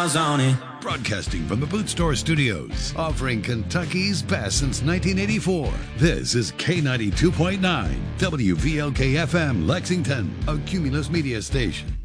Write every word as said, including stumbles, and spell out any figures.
miles on it. Broadcasting from the Boot Store Studios, offering Kentucky's best since nineteen eighty-four. This is K ninety-two point nine, W V L K F M, Lexington, a Cumulus Media station.